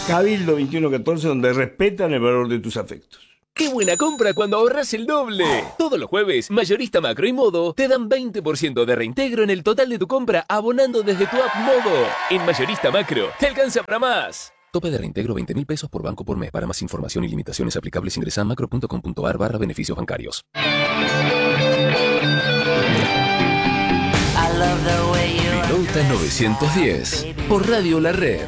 Cabildo 2114, donde respetan el valor de tus afectos. ¡Qué buena compra cuando ahorras el doble! Todos los jueves, Mayorista Macro y Modo te dan 20% de reintegro en el total de tu compra abonando desde tu app Modo. En Mayorista Macro, te alcanza para más. Tope de reintegro 20.000 pesos por banco por mes. Para más información y limitaciones aplicables ingresa a macro.com.ar/beneficios bancarios. Minuta 910 por Radio La Red.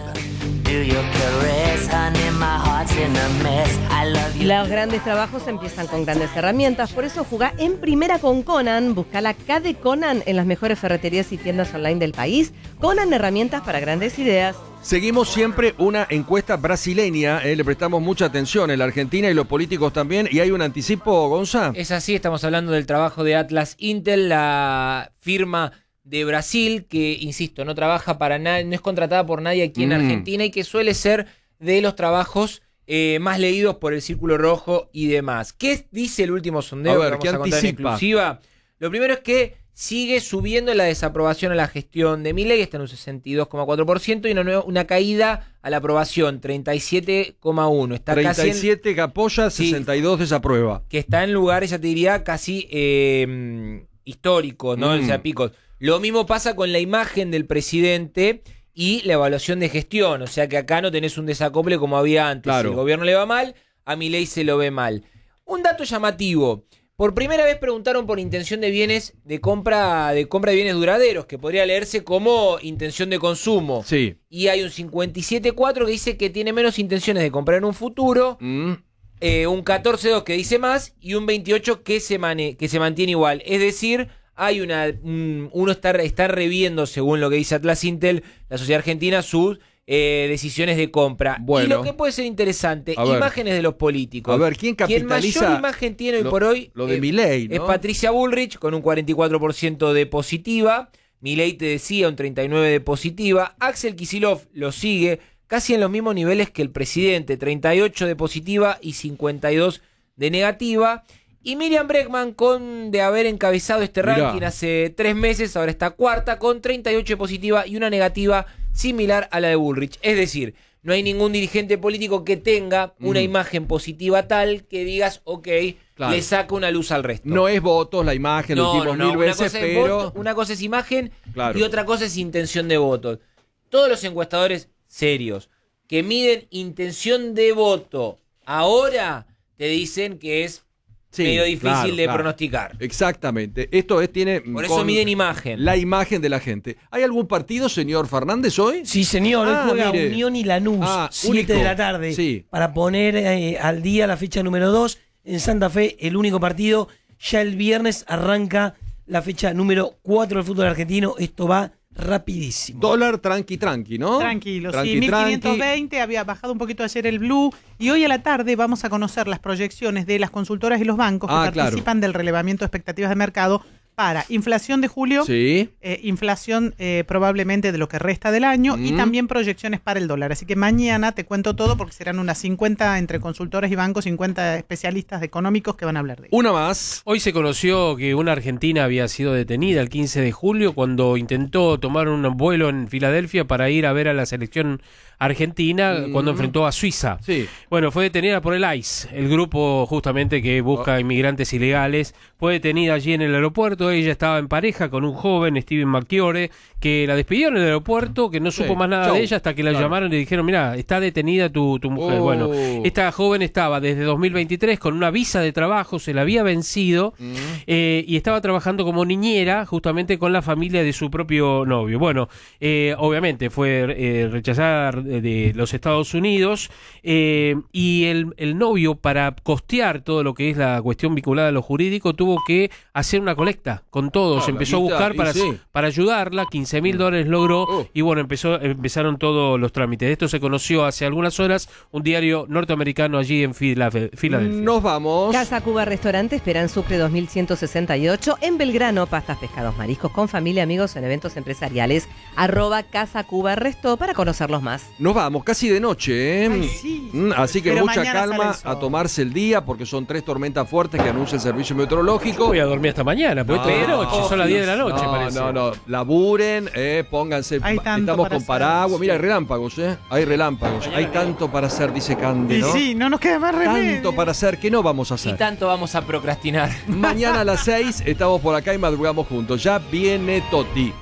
Los grandes trabajos empiezan con grandes herramientas, por eso jugá en primera con Conan. Busca la K de Conan en las mejores ferreterías y tiendas online del país. Conan, herramientas para grandes ideas. Seguimos siempre una encuesta brasileña, le prestamos mucha atención en la Argentina y los políticos también, y hay un anticipo, Gonza. Es así, estamos hablando del trabajo de Atlas Intel, la firma de Brasil, que, insisto, no trabaja para nadie, no es contratada por nadie aquí en Argentina y que suele ser de los trabajos más leídos por el Círculo Rojo y demás. ¿Qué dice el último sondeo? A ver, que vamos a contar en exclusiva? Lo primero es que sigue subiendo la desaprobación a la gestión de Milei, está en un 62,4%, y una caída a la aprobación, 37,1%. Está 37 casi que apoya, 62 desaprueba. Que está en lugares, ya te diría, casi históricos, ¿no? O sea, picos. Lo mismo pasa con la imagen del presidente y la evaluación de gestión. O sea que acá no tenés un desacople como había antes. Claro. Si el gobierno le va mal, a Milei se lo ve mal. Un dato llamativo. Por primera vez preguntaron por intención de bienes, de compra de bienes duraderos, que podría leerse como intención de consumo. Sí. Y hay un 57,4 que dice que tiene menos intenciones de comprar en un futuro. Un 14,2 que dice más y un 28 que se mantiene igual. Es decir, hay uno está reviendo, según lo que dice Atlas Intel, la sociedad argentina, sus decisiones de compra. Bueno. Y lo que puede ser interesante, imágenes de los políticos. A ver, ¿quién capitaliza? Quien mayor imagen tiene hoy por hoy lo de Milei, ¿no? Es Patricia Bullrich, con un 44% de positiva. Milei, te decía, un 39% de positiva. Axel Kicillof lo sigue, casi en los mismos niveles que el presidente, 38% de positiva y 52% de negativa. Y Miriam Bregman, de haber encabezado este ranking hace 3 meses, ahora está cuarta con 38 de positiva y una negativa similar a la de Bullrich. Es decir, no hay ningún dirigente político que tenga una imagen positiva tal que digas, ok, claro, le saca una luz al resto. No es votos la imagen, lo dijimos mil veces, pero... Una cosa es imagen, claro, y otra cosa es intención de voto. Todos los encuestadores serios que miden intención de voto ahora te dicen que es medio difícil de pronosticar. Exactamente. Esto tiene... Por eso miden imagen. La imagen de la gente. ¿Hay algún partido, señor Fernández, hoy? Sí, señor. Hoy juega Unión y Lanús, 7 de la tarde. Sí. Para poner al día la fecha número 2 en Santa Fe, el único partido. Ya el viernes arranca la fecha número 4 del fútbol argentino. Esto va rapidísimo. Dólar tranqui, ¿no? Tranquilo, sí, 1520, había bajado un poquito ayer el blue, y hoy a la tarde vamos a conocer las proyecciones de las consultoras y los bancos que participan del relevamiento de expectativas de mercado para inflación de julio, inflación probablemente de lo que resta del año, y también proyecciones para el dólar. Así que mañana te cuento todo, porque serán unas 50 entre consultores y bancos, 50 especialistas económicos que van a hablar de ello. Una más. Hoy se conoció que una argentina había sido detenida el 15 de julio cuando intentó tomar un vuelo en Filadelfia para ir a ver a la selección argentina cuando enfrentó a Suiza. Sí. Bueno, fue detenida por el ICE, el grupo justamente que busca inmigrantes ilegales. Fue detenida allí en el aeropuerto. Ella estaba en pareja con un joven, Steven McCure, que la despidieron en el aeropuerto, que no supo más nada de ella hasta que la llamaron y le dijeron, mira, está detenida tu mujer. Bueno, esta joven estaba desde 2023 con una visa de trabajo, se la había vencido y estaba trabajando como niñera justamente con la familia de su propio novio. Bueno, obviamente fue rechazada de los Estados Unidos y el novio, para costear todo lo que es la cuestión vinculada a lo jurídico, tuvo que hacer una colecta con todos, empezó a buscar para ayudarla, $15,000 logró y bueno, empezaron todos los trámites. Esto se conoció hace algunas horas, un diario norteamericano allí en Filadelfia. Nos vamos. Casa Cuba Restaurante espera en Sucre 2168, en Belgrano, pastas, pescados, mariscos con familia, amigos en eventos empresariales, @Casa Cuba Resto para conocerlos más. Nos vamos, casi de noche, Ay, sí. Así que Pero mucha calma, a tomarse el día, porque son 3 tormentas fuertes que anuncia el servicio meteorológico. Voy a dormir hasta mañana, porque de noche, son las 10 de la noche, parece. No, laburen, pónganse, estamos con paraguas. Mira, hay relámpagos, hay relámpagos. Hay tanto para hacer, dice Candy, ¿no? Y sí, no nos queda más remedio. Tanto para hacer, ¿qué no vamos a hacer? Y tanto vamos a procrastinar. Mañana a las 6 estamos por acá y madrugamos juntos. Ya viene Toti.